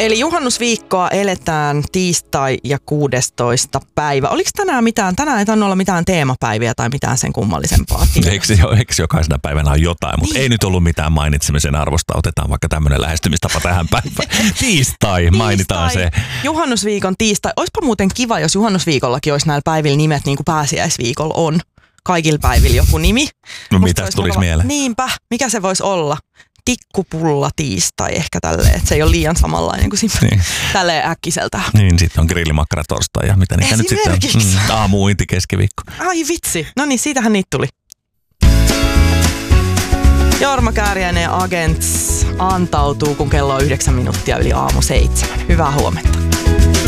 Eli juhannusviikkoa eletään tiistai ja 16. päivä. Oliko tänään ei tainnut olla mitään teemapäiviä tai mitään sen kummallisempaa? Eikö jokaisena päivänä on jotain, mutta ei nyt ollut mitään mainitsemisen arvosta. Otetaan vaikka tämmöinen lähestymistapa tähän päivään. Tiistai, mainitaan se. Juhannusviikon tiistai. Oispa muuten kiva, jos juhannusviikollakin olisi näillä päivillä nimet niin kuin pääsiäisviikolla on. Kaikilla päivillä joku nimi. No mitäs tulisi mieleen? Niinpä, mikä se voisi olla? Tikkupulla tiistai ehkä tälleen, että se ei ole liian samanlainen kuin niin. Tälleen äkkiseltä. Niin, sitten on grillimakkara torstai ja mitä niitä nyt sitten on. Aamuinti keskiviikko. Ai vitsi, no niin, siitähän niitä tuli. Jorma Kääriäinen ja Agents antautuu, kun kello on 9 minuuttia yli aamu 7. Hyvää huomenta.